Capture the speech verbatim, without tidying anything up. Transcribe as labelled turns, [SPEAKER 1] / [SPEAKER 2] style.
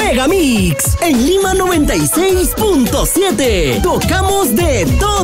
[SPEAKER 1] Megamix. En Lima noventa y seis punto siete. Tocamos de todo.